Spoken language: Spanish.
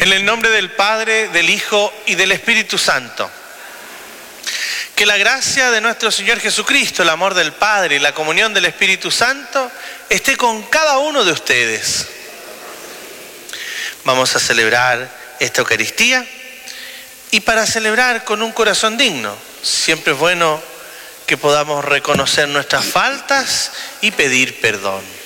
En el nombre del Padre, del Hijo y del Espíritu Santo. Que la gracia de nuestro Señor Jesucristo, el amor del Padre y la comunión del Espíritu Santo esté con cada uno de ustedes. Vamos a celebrar esta Eucaristía y para celebrar con un corazón digno, siempre es bueno que podamos reconocer nuestras faltas y pedir perdón.